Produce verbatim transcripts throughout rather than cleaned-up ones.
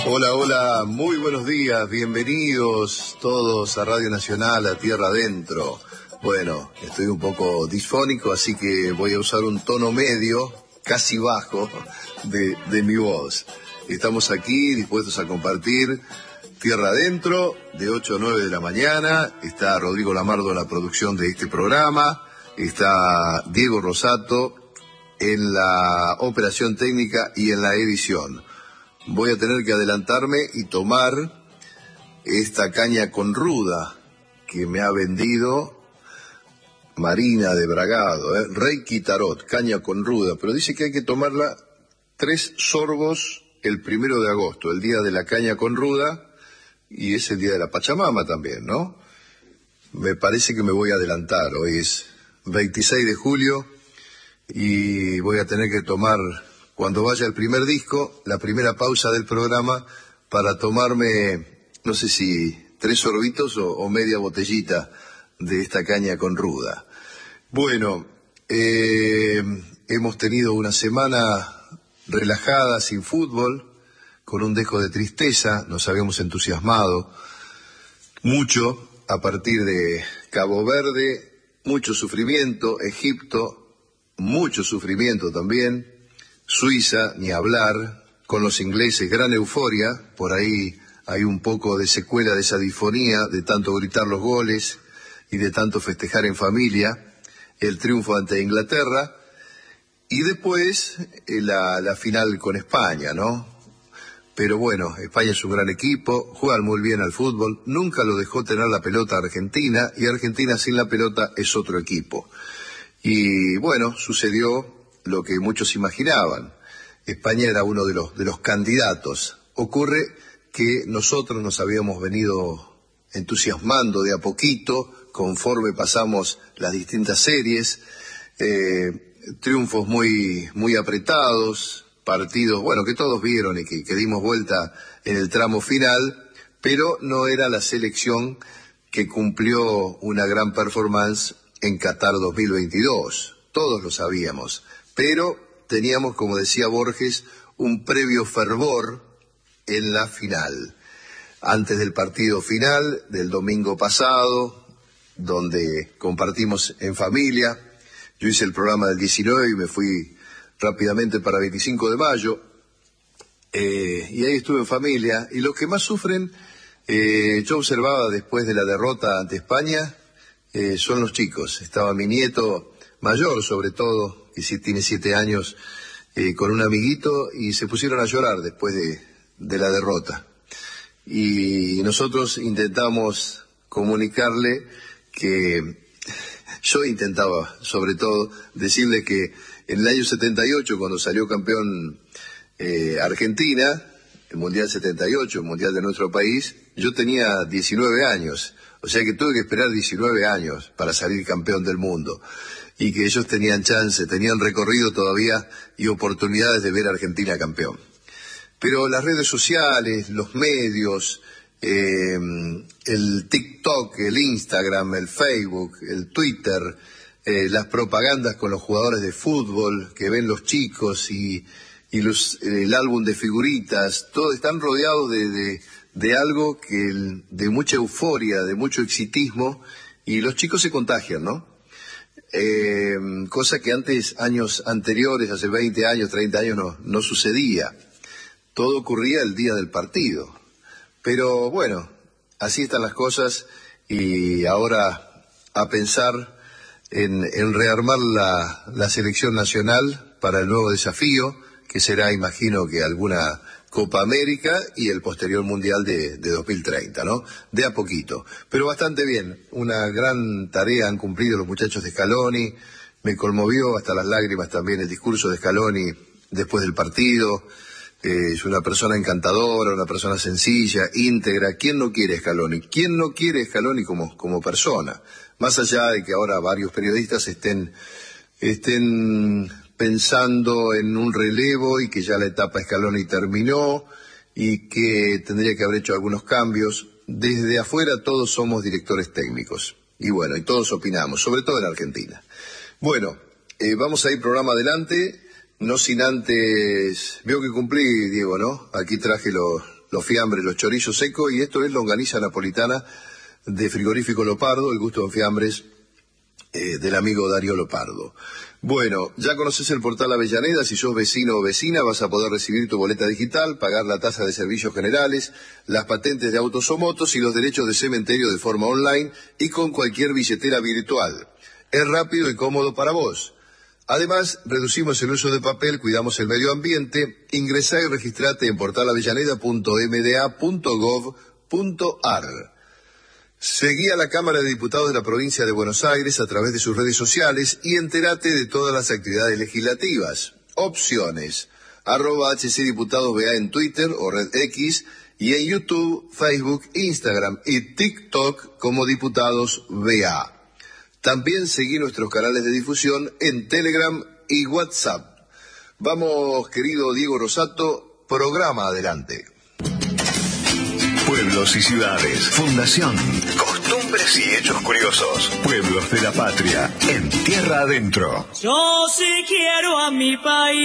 Hola, hola, muy buenos días, bienvenidos todos a Radio Nacional, a Tierra Adentro. Bueno, estoy un poco disfónico, así que voy a usar un tono medio, casi bajo, de, de mi voz. Estamos aquí dispuestos a compartir Tierra Adentro, de ocho a nueve de la mañana. Está Rodrigo Lamardo en la producción de este programa. Está Diego Rosato en la operación técnica y en la edición. Voy a tener que adelantarme y tomar esta caña con ruda que me ha vendido Marina de Bragado, ¿eh? Reiki Tarot, caña con ruda, pero dice que hay que tomarla tres sorbos el primero de agosto, el día de la caña con ruda, y es el día de la Pachamama también, ¿no? Me parece que me voy a adelantar, hoy es veintiséis de julio y voy a tener que tomar, cuando vaya el primer disco, la primera pausa del programa para tomarme, no sé si tres sorbitos o, o media botellita de esta caña con ruda. Bueno, eh, hemos tenido una semana relajada, sin fútbol, con un dejo de tristeza. Nos habíamos entusiasmado mucho a partir de Cabo Verde, mucho sufrimiento, Egipto, mucho sufrimiento también, Suiza, ni hablar, con los ingleses, gran euforia, por ahí hay un poco de secuela de esa disfonía, de tanto gritar los goles y de tanto festejar en familia, el triunfo ante Inglaterra, y después eh, la, la final con España, ¿no? Pero bueno, España es un gran equipo, juegan muy bien al fútbol, nunca lo dejó tener la pelota a Argentina, y Argentina sin la pelota es otro equipo. Y bueno, sucedió lo que muchos imaginaban. España era uno de los, de los candidatos. Ocurre que nosotros nos habíamos venido entusiasmando de a poquito, conforme pasamos las distintas series, eh, triunfos muy, muy apretados, partidos, bueno, que todos vieron y que, que dimos vuelta en el tramo final, pero no era la selección que cumplió una gran performance en Qatar dos mil veintidós. Todos lo sabíamos, pero teníamos, como decía Borges, un previo fervor en la final. Antes del partido final del domingo pasado, donde compartimos en familia, yo hice el programa del diecinueve y me fui rápidamente para veinticinco de mayo, eh, y ahí estuve en familia, y los que más sufren, eh, yo observaba después de la derrota ante España, eh, son los chicos. Estaba mi nieto mayor, sobre todo, que sí tiene siete años, eh, con un amiguito, y se pusieron a llorar después de, de la derrota. Y nosotros intentamos comunicarle que, yo intentaba, sobre todo, decirle que en el año setenta y ocho, cuando salió campeón eh, Argentina, el Mundial setenta y ocho, el Mundial de nuestro país, yo tenía diecinueve años, o sea que tuve que esperar diecinueve años para salir campeón del mundo, y que ellos tenían chance, tenían recorrido todavía y oportunidades de ver a Argentina campeón. Pero las redes sociales, los medios, eh, el TikTok, el Instagram, el Facebook, el Twitter, eh, las propagandas con los jugadores de fútbol que ven los chicos y, y los, eh, el álbum de figuritas, todos están rodeados de, de, de algo que el, de mucha euforia, de mucho exitismo, y los chicos se contagian, ¿no? Eh, cosa que antes, años anteriores, hace veinte años, treinta años, no, no sucedía. Todo ocurría el día del partido. Pero bueno, así están las cosas, y ahora a pensar en, en rearmar la, la selección nacional para el nuevo desafío, que será, imagino, que alguna Copa América y el posterior Mundial de, de dos mil treinta, ¿no? De a poquito. Pero bastante bien, una gran tarea han cumplido los muchachos de Scaloni. Me conmovió hasta las lágrimas también el discurso de Scaloni después del partido. Eh, es una persona encantadora, una persona sencilla, íntegra. ¿Quién no quiere Scaloni? ¿Quién no quiere Scaloni como, como persona? Más allá de que ahora varios periodistas estén, estén pensando en un relevo y que ya la etapa Scaloni terminó y que tendría que haber hecho algunos cambios. Desde afuera todos somos directores técnicos. Y bueno, y todos opinamos, sobre todo en Argentina. Bueno, eh, vamos a ir programa adelante. No sin antes, veo que cumplí, Diego, ¿no? Aquí traje los, los fiambres, los chorizos secos, y esto es longaniza napolitana de Frigorífico Lopardo, el gusto en fiambres eh, del amigo Darío Lopardo. Bueno, ya conoces el portal Avellaneda. Si sos vecino o vecina vas a poder recibir tu boleta digital, pagar la tasa de servicios generales, las patentes de autos o motos y los derechos de cementerio de forma online y con cualquier billetera virtual. Es rápido y cómodo para vos. Además, reducimos el uso de papel, cuidamos el medio ambiente. Ingresá y registrate en portal avellaneda punto m d a punto gov punto a r. Seguí a la Cámara de Diputados de la Provincia de Buenos Aires a través de sus redes sociales y entérate de todas las actividades legislativas. Opciones: arroba hcdiputadosba en Twitter o Red X, y en YouTube, Facebook, Instagram y TikTok como Diputados B A. También seguí nuestros canales de difusión en Telegram y WhatsApp. Vamos, querido Diego Rosato, programa adelante. Pueblos y ciudades, fundación, costumbres y hechos curiosos. Pueblos de la patria, en tierra adentro. Yo sí quiero a mi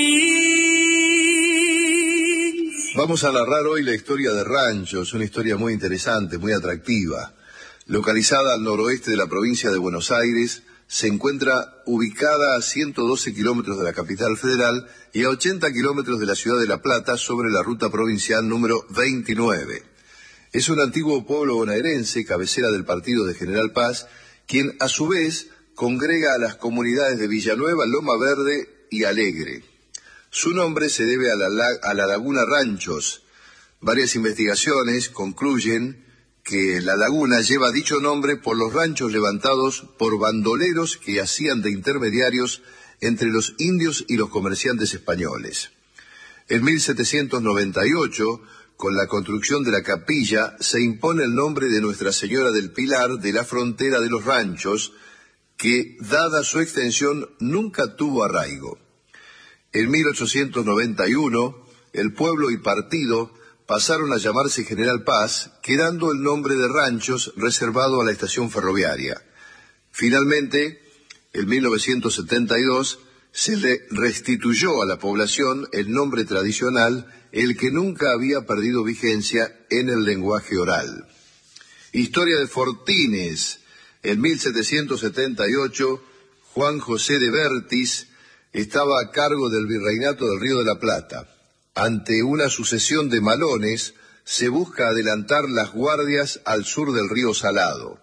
país. Vamos a narrar hoy la historia de Ranchos, una historia muy interesante, muy atractiva. Localizada al noroeste de la provincia de Buenos Aires, se encuentra ubicada a ciento doce kilómetros de la capital federal y a ochenta kilómetros de la ciudad de La Plata, sobre la ruta provincial número veintinueve. Es un antiguo pueblo bonaerense, cabecera del partido de General Paz, quien a su vez congrega a las comunidades de Villanueva, Loma Verde y Alegre. Su nombre se debe a la, a la laguna Ranchos. Varias investigaciones concluyen que la laguna lleva dicho nombre por los ranchos levantados por bandoleros que hacían de intermediarios entre los indios y los comerciantes españoles. En mil setecientos noventa y ocho, con la construcción de la capilla, se impone el nombre de Nuestra Señora del Pilar de la frontera de los ranchos, que, dada su extensión, nunca tuvo arraigo. En mil ochocientos noventa y uno, el pueblo y partido pasaron a llamarse General Paz, quedando el nombre de Ranchos reservado a la estación ferroviaria. Finalmente, en mil novecientos setenta y dos, se le restituyó a la población el nombre tradicional, el que nunca había perdido vigencia en el lenguaje oral. Historia de Fortines. En mil setecientos setenta y ocho, Juan José de Bertis estaba a cargo del virreinato del Río de la Plata. Ante una sucesión de malones, se busca adelantar las guardias al sur del río Salado.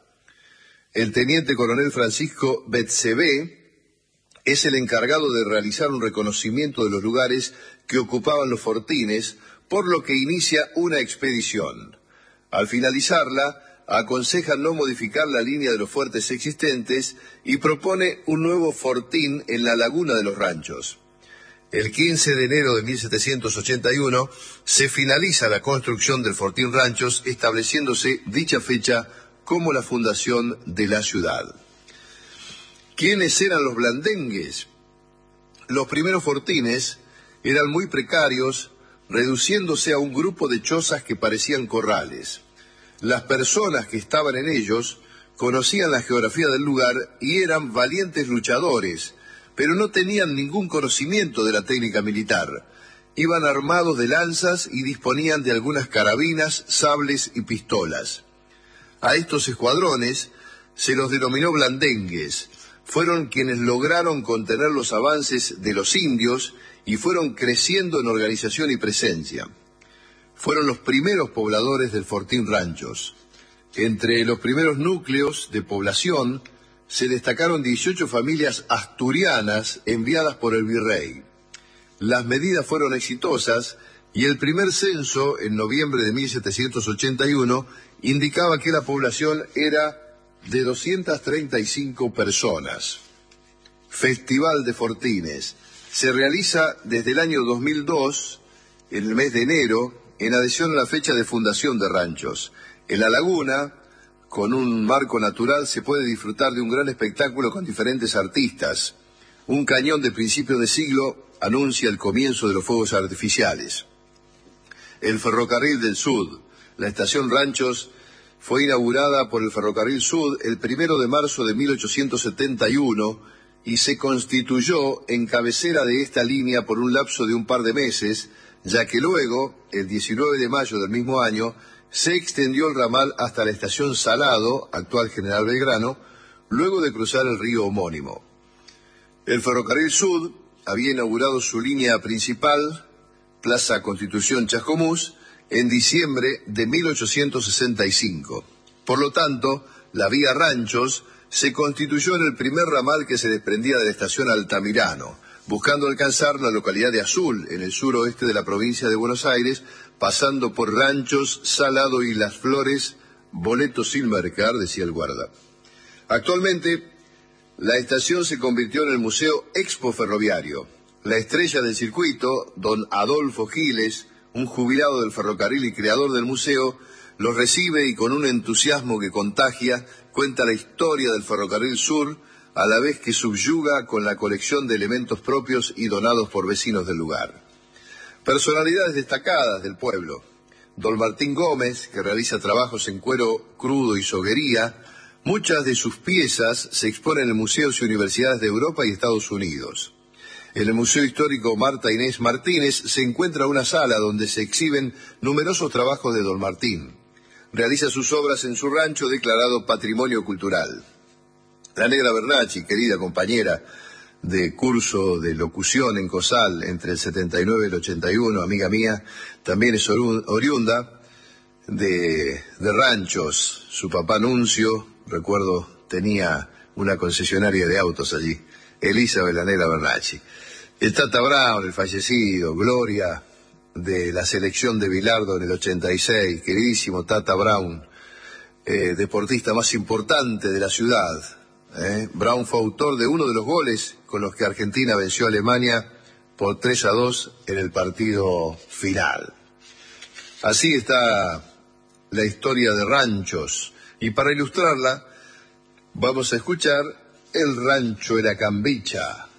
El teniente coronel Francisco Betzebé es el encargado de realizar un reconocimiento de los lugares que ocupaban los fortines, por lo que inicia una expedición. Al finalizarla, aconseja no modificar la línea de los fuertes existentes y propone un nuevo fortín en la laguna de los Ranchos. El quince de enero de mil setecientos ochenta y uno se finaliza la construcción del fortín Ranchos, estableciéndose dicha fecha como la fundación de la ciudad. ¿Quiénes eran los blandengues? Los primeros fortines eran muy precarios, reduciéndose a un grupo de chozas que parecían corrales. Las personas que estaban en ellos conocían la geografía del lugar y eran valientes luchadores, pero no tenían ningún conocimiento de la técnica militar. Iban armados de lanzas y disponían de algunas carabinas, sables y pistolas. A estos escuadrones se los denominó blandengues. Fueron quienes lograron contener los avances de los indios y fueron creciendo en organización y presencia. Fueron los primeros pobladores del fortín Ranchos. Entre los primeros núcleos de población se destacaron dieciocho familias asturianas enviadas por el virrey. Las medidas fueron exitosas y el primer censo, en noviembre de mil setecientos ochenta y uno, indicaba que la población era de doscientas treinta y cinco personas. Festival de Fortines. Se realiza desde el año dos mil dos, en el mes de enero, en adhesión a la fecha de fundación de Ranchos. En la laguna, con un marco natural, se puede disfrutar de un gran espectáculo con diferentes artistas. Un cañón de principio de siglo anuncia el comienzo de los fuegos artificiales. El Ferrocarril del Sud. La estación Ranchos fue inaugurada por el Ferrocarril Sud el primero de marzo de mil ochocientos setenta y uno y se constituyó en cabecera de esta línea por un lapso de un par de meses, ya que luego, el diecinueve de mayo del mismo año, se extendió el ramal hasta la estación Salado, actual General Belgrano, luego de cruzar el río homónimo. El Ferrocarril Sud había inaugurado su línea principal, Plaza Constitución Chascomús, en diciembre de mil ochocientos sesenta y cinco. Por lo tanto, la vía Ranchos se constituyó en el primer ramal que se desprendía de la estación Altamirano, buscando alcanzar la localidad de Azul, en el suroeste de la provincia de Buenos Aires, pasando por Ranchos, Salado y Las Flores, boleto sin marcar, decía el guarda. Actualmente, la estación se convirtió en el Museo Expo Ferroviario. La estrella del circuito, don Adolfo Giles, un jubilado del ferrocarril y creador del museo, los recibe y con un entusiasmo que contagia, cuenta la historia del Ferrocarril Sur, a la vez que subyuga con la colección de elementos propios y donados por vecinos del lugar. Personalidades destacadas del pueblo. Don Martín Gómez, que realiza trabajos en cuero crudo y soguería. Muchas de sus piezas se exponen en museos y universidades de Europa y Estados Unidos. En el Museo Histórico Marta Inés Martínez se encuentra una sala donde se exhiben numerosos trabajos de don Martín. Realiza sus obras en su rancho declarado Patrimonio Cultural. La Negra Bernacchi, querida compañera de curso de locución en COSAL entre el setenta y nueve y el ochenta y uno, amiga mía, también es oriunda de, de Ranchos. Su papá Nuncio, recuerdo, tenía una concesionaria de autos allí. Elizabeth La Negra Bernacchi. El Tata Brown, el fallecido, gloria de la selección de Bilardo en el ochenta y seis, queridísimo Tata Brown, eh, deportista más importante de la ciudad. Eh. Brown fue autor de uno de los goles con los que Argentina venció a Alemania por tres a dos en el partido final. Así está la historia de Ranchos, y para ilustrarla vamos a escuchar El Rancho era Cambicha.